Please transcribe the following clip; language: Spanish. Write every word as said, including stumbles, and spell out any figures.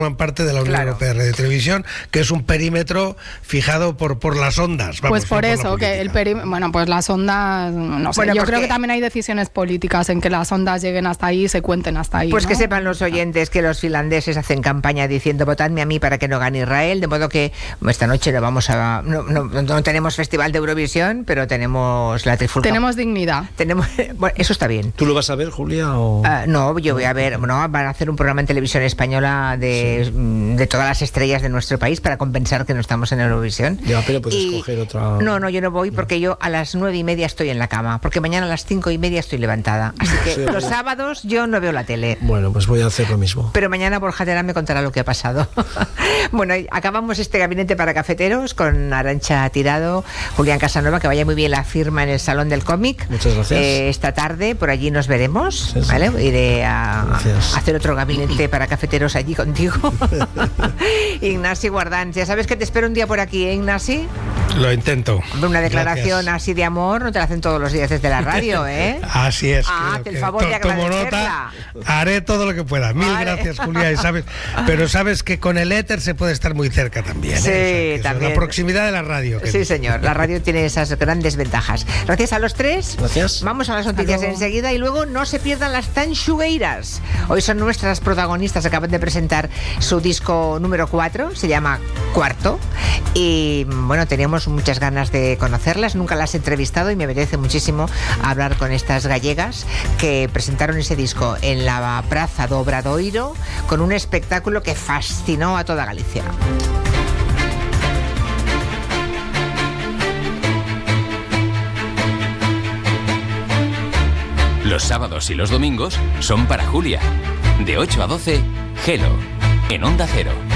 forman parte de la Unión Claro. Europea de Radio y Televisión, que es un perímetro fijado por, por las ondas. Vamos, Pues por no eso, la que el perímetro, bueno, pues las ondas, no sé, Bueno, yo pues creo que- que también hay decisiones políticas en que las ondas lleguen hasta ahí y se cuenten hasta ahí. Pues ¿no? que sepan los oyentes que los finlandeses hacen campaña diciendo votadme a mí para que no gane Israel, de modo que esta noche no vamos a no, no, no tenemos festival de Eurovisión, pero tenemos la trifulca. Tenemos dignidad. Tenemos, bueno, eso está bien. ¿Tú lo vas a ver, Julia? O... Uh, no, yo voy a ver, no, van a hacer un programa en televisión española de, sí. de todas las estrellas de nuestro país para compensar que no estamos en Eurovisión. Ya, pero puedes y, coger otra... No, no, yo no voy porque yo a las nueve y media estoy en la cama, porque mañana a las cinco y media estoy levantada. Así que Sí, los sí. sábados yo no veo la tele. Bueno, pues voy a hacer lo mismo. Pero mañana Borja Terán me contará lo que ha pasado. Bueno, acabamos este gabinete para cafeteros con Arantxa Tirado, Julián Casanova, que vaya muy bien la firma en el Salón del Cómic. Muchas gracias. Eh, esta tarde, por allí nos veremos, Sí, sí. ¿vale? Iré a, Gracias. a hacer otro gabinete para cafeteros allí contigo. Ignasi Guardans, ya sabes que te espero un día por aquí, ¿eh, Ignasi? Lo intento. Una declaración Gracias. así de amor no te la hacen todos los días desde la radio, ¿eh? Así es. Ah, creo hazte el que favor de to- tomo agradecerla. nota, haré todo lo que pueda. Mil Vale. gracias, Julia. Y sabes, pero sabes que con el éter se puede estar muy cerca también. ¿eh? Sí, O sea, que eso, también. La proximidad de la radio. que Sí, dice. señor. La radio tiene esas grandes ventajas. Gracias a los tres. Gracias. Vamos a las noticias luego. enseguida y luego no se pierdan las Tanxugueiras. Hoy son nuestras protagonistas. Acaban de presentar su disco número cuatro. Se llama Cuarto. Y bueno, teníamos muchas ganas de conocerlas. Nunca las he entrevistado y me merece muchísimo hablar con estas gallegas que presentaron ese disco en la Praza do Obradoiro con un espectáculo que fascinó a toda Galicia. Los sábados y los domingos son para Julia. De ocho a doce, Hello, en Onda Cero.